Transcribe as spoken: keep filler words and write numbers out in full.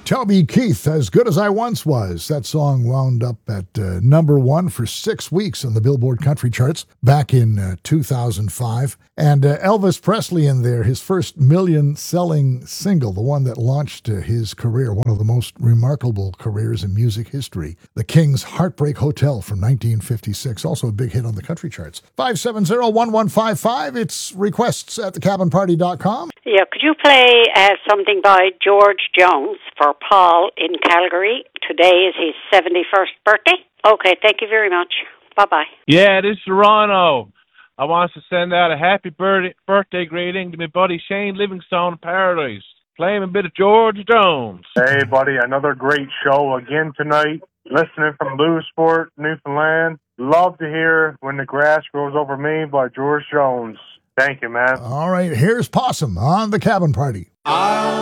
Toby Keith, As Good As I Once Was. That song wound up at uh, number one for six weeks on the Billboard Country Charts back in uh, two thousand five. And uh, Elvis Presley in there, his first million-selling single, the one that launched uh, his career, one of the most remarkable careers in music history. The King's Heartbreak Hotel from nineteen fifty-six, also a big hit on the country charts. five seven zero, one one five five, it's requests at the cabin party dot com. Yeah, could you play uh, something by George Jones for Paul in Calgary? Today is his seventy-first birthday. Okay, thank you very much. Bye-bye. Yeah, this is Toronto. I want to send out a happy birthday, birthday greeting to my buddy Shane Livingstone in Paradise. Play him a bit of George Jones. Hey, buddy, another great show again tonight. Listening from Lewisport, Newfoundland. Love to hear When the Grass Grows Over Me by George Jones. Thank you, man. All right, here's Possum on the Cabin Party. I'll